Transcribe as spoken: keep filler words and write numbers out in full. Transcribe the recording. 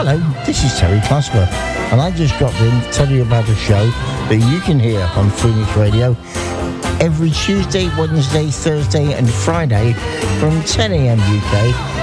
Hello, this is Terry Clasper, and I just dropped in to tell you about a show that you can hear on Phoenix Radio every Tuesday, Wednesday, Thursday and Friday from ten a.m. U K